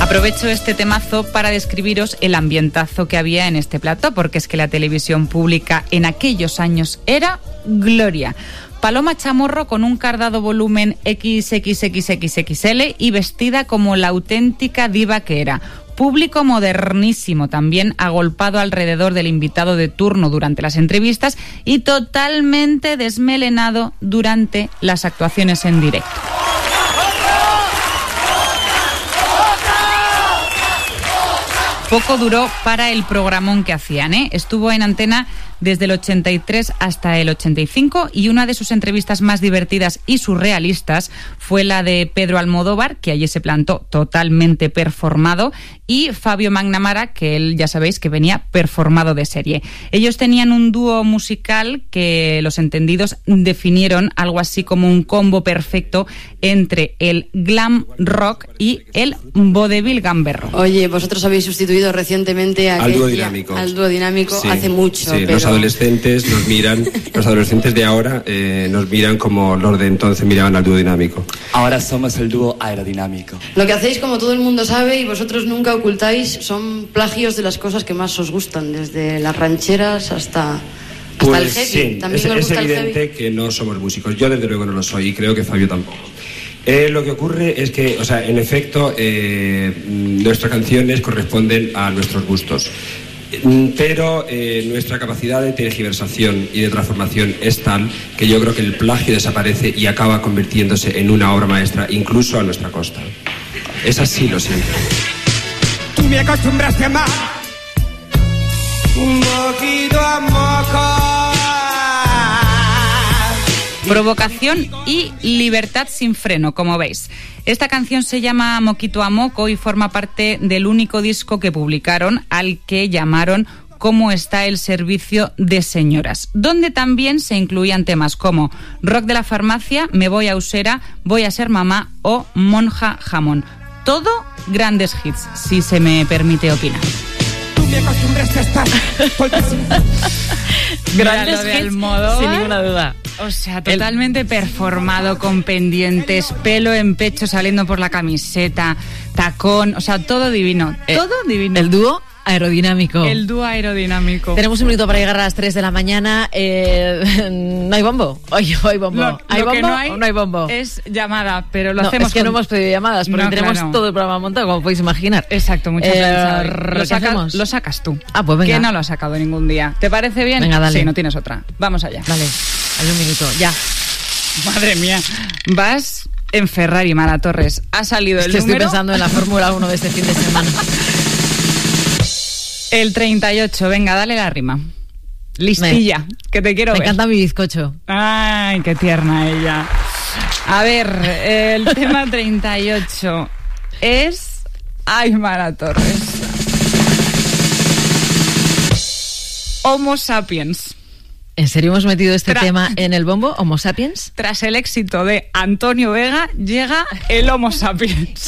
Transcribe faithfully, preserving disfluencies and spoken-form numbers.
Aprovecho este temazo para describiros el ambientazo que había en este plató, porque es que la televisión pública en aquellos años era gloria. Paloma Chamorro con un cardado volumen equis equis equis equis equis ele y vestida como la auténtica diva que era. Público modernísimo, también agolpado alrededor del invitado de turno durante las entrevistas y totalmente desmelenado durante las actuaciones en directo. Poco duró para el programón que hacían, ¿eh? Estuvo en antena desde el ochenta y tres hasta el ochenta y cinco y una de sus entrevistas más divertidas y surrealistas fue la de Pedro Almodóvar, que allí se plantó totalmente performado, y Fabio Magnamara, que él ya sabéis que venía performado de serie. Ellos tenían un dúo musical que los entendidos definieron algo así como un combo perfecto entre el glam rock y el vodevil gamberro. Oye, vosotros habéis sustituido recientemente a al dúo dinámico. Al dúo dinámico sí, hace mucho. Sí, pero... los adolescentes nos miran, los adolescentes de ahora eh, nos miran como los de entonces miraban al dúo dinámico. Ahora somos el dúo aerodinámico. Lo que hacéis, como todo el mundo sabe y vosotros nunca ocultáis, son plagios de las cosas que más os gustan, desde las rancheras hasta... Hasta pues el heavy. Sí, ¿También es, os gusta es evidente el heavy? que no somos músicos. Yo desde luego no lo soy y creo que Fabio tampoco. Eh, lo que ocurre es que, o sea, en efecto, eh, nuestras canciones corresponden a nuestros gustos. Pero eh, nuestra capacidad de tergiversación y de transformación es tal que yo creo que el plagio desaparece y acaba convirtiéndose en una obra maestra, incluso a nuestra costa. Es así, lo siento. Tú me acostumbraste a amar un poquito a moco. Provocación y libertad sin freno, como veis. Esta canción se llama Moquito a Moco y forma parte del único disco que publicaron, al que llamaron Cómo está el servicio de señoras, donde también se incluían temas como Rock de la farmacia, Me voy a Usera, Voy a ser mamá o Monja jamón. Todo grandes hits, si se me permite opinar. Tú me acostumbraste a estar Grandes hits, Almodóvar, sin ninguna duda. O sea, totalmente el... performado, con pendientes, pelo en pecho saliendo por la camiseta, tacón, o sea, todo divino, eh, todo divino. El dúo aerodinámico. El dúo aerodinámico. Tenemos un minuto para llegar a las tres de la mañana. Eh, ¿No hay bombo? Oye, ¿hay bombo? Lo, ¿Hay lo bombo no hay o no hay bombo? Es llamada, pero lo no, hacemos es que con... no hemos pedido llamadas, porque no, tenemos claro. todo el programa montado, como podéis imaginar. Exacto, mucha eh, prensa. Lo, saca, hacemos? lo sacas tú. Ah, pues venga. Que no lo has sacado ningún día. ¿Te parece bien? Venga, dale. Sí, no tienes otra. Vamos allá. Dale, hay un minuto, ya. Madre mía. Vas en Ferrari, Mara Torres. Ha salido es el que número... estoy pensando en la Fórmula uno de este fin de semana. El treinta y ocho, venga, dale la rima. Listilla, me, que te quiero me ver. Me encanta mi bizcocho. Ay, qué tierna ella. A ver, el tema treinta y ocho es... Ay, Mara Torres. Homo sapiens. ¿En serio hemos metido este Tra- tema en el bombo? ¿Homo sapiens? Tras el éxito de Antonio Vega, llega el Homo sapiens.